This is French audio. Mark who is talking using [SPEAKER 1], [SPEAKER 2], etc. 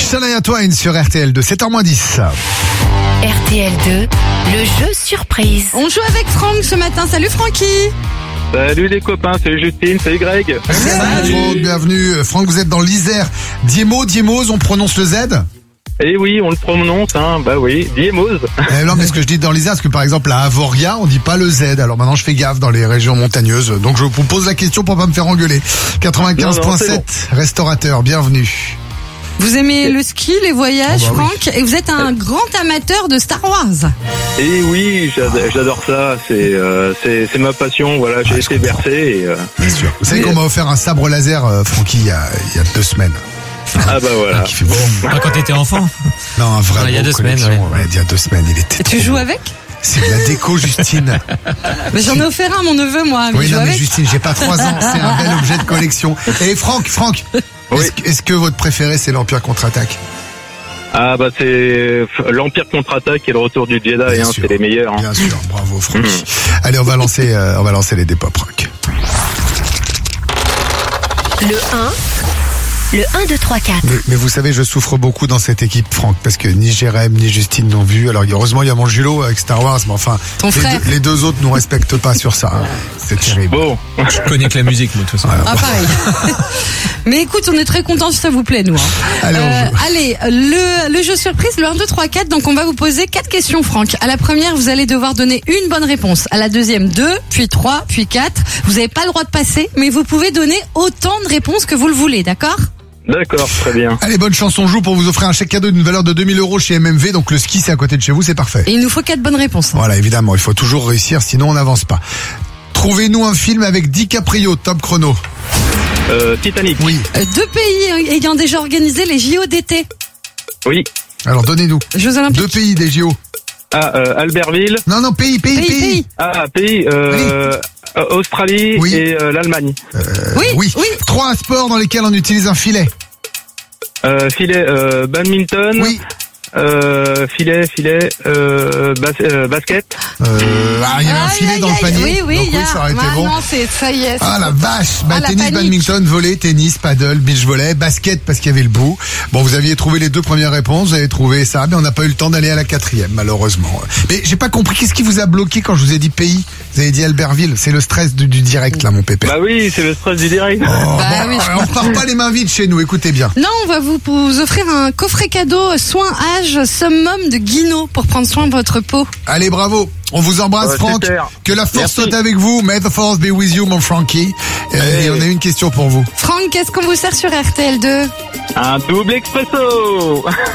[SPEAKER 1] Shania Twain sur RTL2, 7h-10.
[SPEAKER 2] RTL2, le jeu surprise.
[SPEAKER 3] On joue avec Franck ce matin. Salut Francky.
[SPEAKER 4] Salut les copains, salut Justine, salut Greg.
[SPEAKER 1] Salut Franck, bienvenue. Franck, vous êtes dans l'Isère. Diemos, on prononce le Z?
[SPEAKER 4] Eh oui, on le prononce, bah oui, Diemos.
[SPEAKER 1] Non, mais ce que je dis dans l'Isère, parce que par exemple à Avoria, on dit pas le Z. Alors maintenant, je fais gaffe dans les régions montagneuses. Donc je vous pose la question pour pas me faire engueuler. 95.7,
[SPEAKER 4] bon.
[SPEAKER 1] Restaurateur, bienvenue.
[SPEAKER 3] Vous aimez le ski, les voyages,
[SPEAKER 1] Oh bah oui.
[SPEAKER 3] Franck, et vous êtes un grand amateur de Star Wars.
[SPEAKER 4] Eh oui, j'adore ça, c'est ma passion, voilà, j'ai été bercé et...
[SPEAKER 1] Bien sûr. Vous savez qu'on m'a offert un sabre laser, Francky, il y a 2 semaines.
[SPEAKER 4] Ah bah voilà.
[SPEAKER 1] Qui fait bon.
[SPEAKER 5] Ah, quand t'étais enfant.
[SPEAKER 1] Non, un vrai.
[SPEAKER 5] Il y a
[SPEAKER 1] beau
[SPEAKER 5] 2 semaines,
[SPEAKER 1] collection.
[SPEAKER 5] ouais.
[SPEAKER 1] Ouais, il y a 2 semaines, il était.
[SPEAKER 3] Et tu
[SPEAKER 1] trop
[SPEAKER 3] joues
[SPEAKER 1] beau.
[SPEAKER 3] avec?
[SPEAKER 1] C'est de la déco, Justine.
[SPEAKER 3] Mais j'en ai offert un à mon neveu, moi. Mais
[SPEAKER 1] Oui,
[SPEAKER 3] il joue
[SPEAKER 1] non, mais
[SPEAKER 3] avec.
[SPEAKER 1] Justine, j'ai pas 3 ans. C'est un bel objet de collection. Et Franck,
[SPEAKER 4] Oui.
[SPEAKER 1] est-ce que votre préféré, c'est l'Empire contre-attaque?
[SPEAKER 4] Ah bah c'est l'Empire contre-attaque et le retour du Jedi,
[SPEAKER 1] Bien sûr.
[SPEAKER 4] c'est les meilleurs.
[SPEAKER 1] Bien sûr, bravo, Francky. Allez, on va lancer les dépop rock.
[SPEAKER 2] Le 1, le 1, 2, 3, 4.
[SPEAKER 1] Mais vous savez, je souffre beaucoup dans cette équipe, Franck, parce que ni Jérém ni Justine n'ont vu. Alors, heureusement, il y a mon Julot avec Star Wars, mais enfin,
[SPEAKER 3] Ton frère.
[SPEAKER 1] les deux autres nous respectent pas sur ça. C'est terrible.
[SPEAKER 4] Bon,
[SPEAKER 5] Je connais que la musique, moi, de toute façon.
[SPEAKER 3] Ah, pareil. Mais écoute, on est très contents si ça vous plaît, nous.
[SPEAKER 1] Allez, on joue.
[SPEAKER 3] Allez, le jeu surprise, le 1, 2, 3, 4. Donc, on va vous poser 4 questions, Franck. À la première, vous allez devoir donner une bonne réponse. À la deuxième, 2, puis 3, puis 4. Vous n'avez pas le droit de passer, mais vous pouvez donner autant de réponses que vous le voulez, d'accord?
[SPEAKER 4] d'accord, très bien.
[SPEAKER 1] Allez, bonne chance, on joue pour vous offrir un chèque cadeau d'une valeur de 2000 € chez MMV. Donc, le ski, c'est à côté de chez vous, c'est parfait.
[SPEAKER 3] Et il nous faut 4 bonnes réponses.
[SPEAKER 1] Voilà, évidemment, il faut toujours réussir, sinon on n'avance pas. Trouvez-nous un film avec DiCaprio, top chrono.
[SPEAKER 4] Titanic.
[SPEAKER 1] Oui.
[SPEAKER 3] 2 pays ayant déjà organisé les JO d'été.
[SPEAKER 4] Oui.
[SPEAKER 1] Alors, donnez-nous.
[SPEAKER 3] Jeux Olympiques.
[SPEAKER 1] 2 pays des JO.
[SPEAKER 4] Albertville.
[SPEAKER 1] Non, pays.
[SPEAKER 3] Pays.
[SPEAKER 4] Pays, Australie
[SPEAKER 1] Oui.
[SPEAKER 4] et l'Allemagne.
[SPEAKER 3] Oui.
[SPEAKER 1] 3 sports dans lesquels on utilise un filet.
[SPEAKER 4] Filet, badminton.
[SPEAKER 1] Oui.
[SPEAKER 4] Filet, basket.
[SPEAKER 1] Il y avait un filet dans le panier.
[SPEAKER 3] Oui,
[SPEAKER 1] Donc
[SPEAKER 3] il y a.
[SPEAKER 1] ça aurait été
[SPEAKER 3] Ah
[SPEAKER 1] bon.
[SPEAKER 3] non, ça y est.
[SPEAKER 1] Ah la vache,
[SPEAKER 3] Ah, la
[SPEAKER 1] tennis,
[SPEAKER 3] panique.
[SPEAKER 1] badminton, volley, tennis, paddle, beach volley, basket parce qu'il y avait le bout. Bon, vous aviez trouvé les 2 premières réponses, vous avez trouvé ça, mais on n'a pas eu le temps d'aller à la 4e malheureusement. Mais j'ai pas compris, qu'est-ce qui vous a bloqué quand je vous ai dit pays? Vous avez dit Albertville, c'est le stress du direct là mon pépère.
[SPEAKER 4] Bah oui, c'est le stress du direct.
[SPEAKER 3] Bah oui, je
[SPEAKER 1] on repart pas les mains vides chez nous, écoutez bien.
[SPEAKER 3] Non, on va vous offrir un coffret cadeau soin âge summum de Guino pour prendre soin de votre peau.
[SPEAKER 1] Allez, bravo. On vous embrasse,
[SPEAKER 4] Ouais,
[SPEAKER 1] Franck.
[SPEAKER 4] super.
[SPEAKER 1] Que la force
[SPEAKER 4] Merci.
[SPEAKER 1] soit avec vous. May the force be with you, mon Frankie. Et on a une question pour vous.
[SPEAKER 3] Franck, qu'est-ce qu'on vous sert sur RTL2?
[SPEAKER 4] Un double expresso.